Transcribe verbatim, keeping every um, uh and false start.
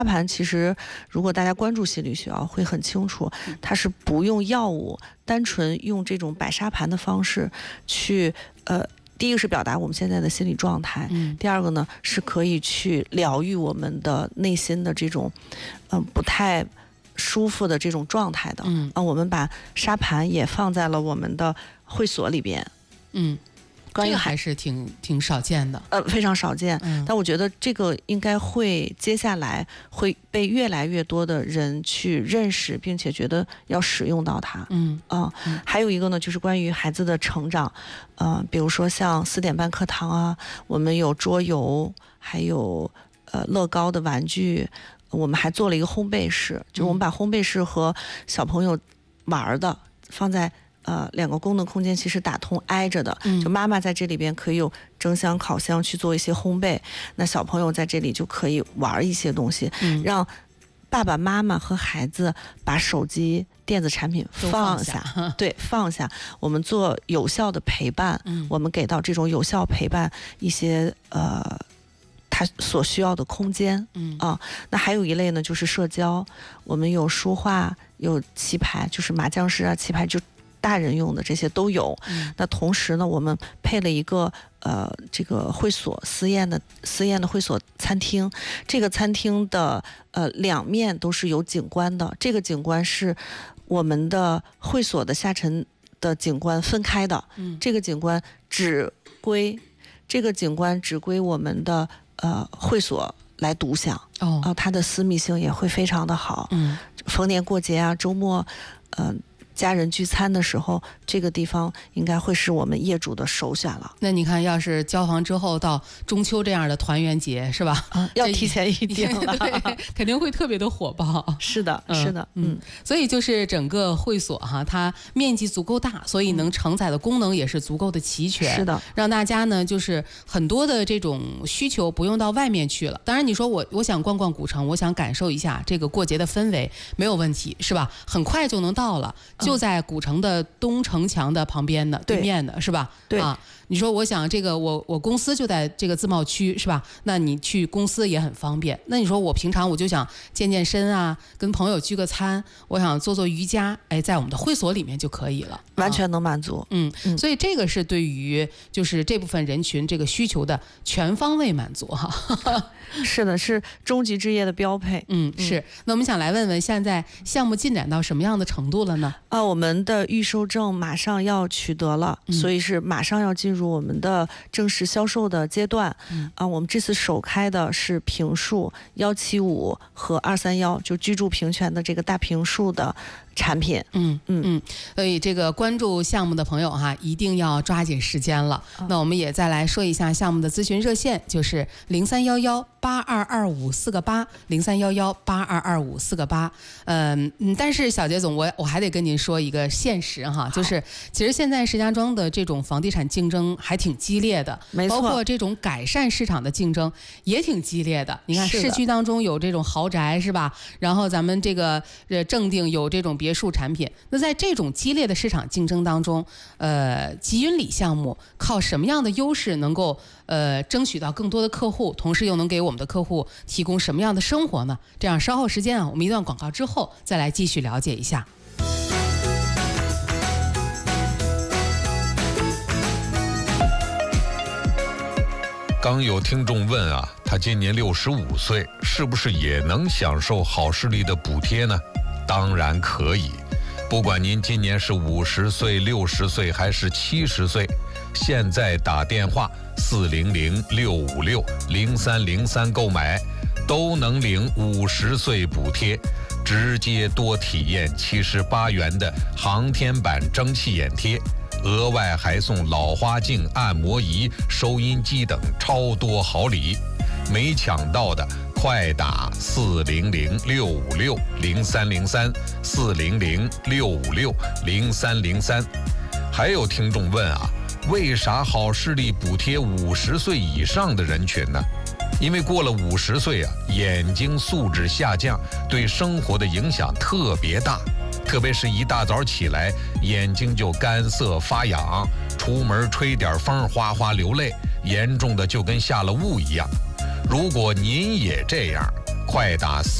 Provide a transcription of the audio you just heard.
盘其实，如果大家关注心理学啊，会很清楚，它是不用药物，单纯用这种摆沙盘的方式去，呃，第一个是表达我们现在的心理状态，嗯、第二个呢是可以去疗愈我们的内心的这种，嗯、呃，不太舒服的这种状态的。嗯啊，我们把沙盘也放在了我们的会所里边， 嗯。这个还是挺挺少见的， 呃，非常少见。嗯、但我觉得这个应该会接下来会被越来越多的人去认识，并且觉得要使用到它。嗯啊、呃嗯，还有一个呢，就是关于孩子的成长，呃，比如说像四点半课堂啊，我们有桌游，还有呃乐高的玩具，我们还做了一个烘焙室，就是我们把烘焙室和小朋友玩的放在。呃，两个功能空间其实打通挨着的，就妈妈在这里边可以有蒸箱、烤箱去做一些烘焙，那小朋友在这里就可以玩一些东西，嗯、让爸爸妈妈和孩子把手机、电子产品放下， 放下对，放下，我们做有效的陪伴，嗯、我们给到这种有效陪伴一些呃。他所需要的空间，嗯啊，那还有一类呢，就是社交，我们有书画，有棋牌，就是麻将室啊，棋牌就大人用的这些都有。嗯、那同时呢，我们配了一个呃这个会所私宴的私宴的会所餐厅，这个餐厅的呃两面都是有景观的，这个景观是我们的会所的下沉的景观分开的，嗯，这个景观只归这个景观只归我们的。呃，会所来独享哦，啊、呃，它的私密性也会非常的好。嗯，逢年过节啊，周末，呃，家人聚餐的时候，这个地方应该会是我们业主的首选了。 那你看，要是交房之后到中秋这样的团圆节，是吧？ 啊、要提前一定了， 对，肯定会特别的火爆。 是的，嗯、是的，嗯， 所以就是整个会所哈，它面积足够大，所以能承载的功能也是足够的齐全。 是的， 让大家呢，就是很多的这种需求不用到外面去了。当然，你说我我想逛逛古城，我想感受一下这个过节的氛围，没有问题，是吧？很快就能到了。就在古城的东城墙的旁边的对面的是吧？ 对啊，你说我想这个我我公司就在这个自贸区是吧？那你去公司也很方便。那你说我平常我就想健健身啊，跟朋友聚个餐，我想做做瑜伽，哎，在我们的会所里面就可以了， 完全能满足。 啊、嗯，嗯所以这个是对于就是这部分人群这个需求的全方位满足哈。 是的，是终极置业的标配。 嗯，是。嗯、那我们想来问问，现在项目进展到什么样的程度了呢？ 啊，我们的预售证马上要取得了，嗯、所以是马上要进入我们的正式销售的阶段。嗯、啊，我们这次首开的是平数幺七五和二三幺，就居住平权的这个大平数的产品。 嗯嗯嗯，所以这个关注项目的朋友哈，一定要抓紧时间了。哦、那我们也再来说一下项目的咨询热线，就是零三幺幺八二二五四个八，零三幺幺八二二五四个八。嗯嗯，但是小杰总，我我还得跟您说一个现实哈，就是其实现在石家庄的这种房地产竞争还挺激烈的， 没错， 包括这种改善市场的竞争也挺激烈的。你看市区当中有这种豪宅是吧？然后咱们这个呃正定有这种别墅产品。那在这种激烈的市场竞争当中，呃，集云里项目靠什么样的优势能够呃争取到更多的客户，同时又能给我们的客户提供什么样的生活呢？这样稍后时间啊，我们一段广告之后再来继续了解一下。 刚有听众问啊，他今年六十五岁，是不是也能享受好视力的补贴呢？当然可以，不管您今年是五十岁、六十岁还是七十岁，现在打电话四零零六五六零三零三购买，都能领五十岁补贴，直接多体验七十八元的航天版蒸汽眼贴。额外还送老花镜、按摩仪、收音机等超多好礼，没抢到的快打四零零六五六零三零三，四零零六五六零三零三。还有听众问啊，为啥好视力补贴五十岁以上的人群呢？因为过了五十岁啊，眼睛素质下降，对生活的影响特别大。特别是一大早起来，眼睛就干涩发痒，出门吹点风哗哗流泪，严重的就跟下了雾一样。如果您也这样， 快打四。